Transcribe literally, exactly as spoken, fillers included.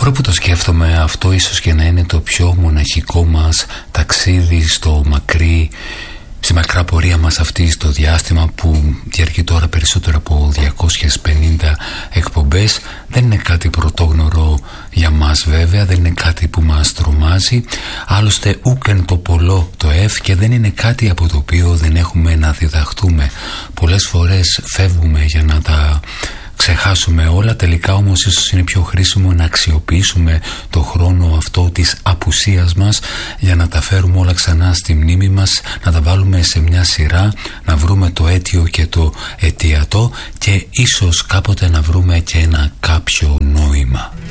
Τώρα που το σκέφτομαι, αυτό ίσως και να είναι το πιο μοναχικό μας ταξίδι στο μακρύ, στη μακρά πορεία μας αυτή, στο διάστημα που διαρκεί τώρα περισσότερο από διακόσιες πενήντα εκπομπές. Δεν είναι κάτι πρωτόγνωρο για μας βέβαια, δεν είναι κάτι που μας τρομάζει, άλλωστε ούκεν το πολλό το εφ, και δεν είναι κάτι από το οποίο δεν έχουμε να διδαχτούμε. Πολλές φορές φεύγουμε για να τα ξεχάσουμε όλα, τελικά όμως ίσως είναι πιο χρήσιμο να αξιοποιήσουμε το χρόνο αυτό της απουσίας μας για να τα φέρουμε όλα ξανά στη μνήμη μας, να τα βάλουμε σε μια σειρά, να βρούμε το αίτιο και το αιτιατό και ίσως κάποτε να βρούμε και ένα κάποιο νόημα.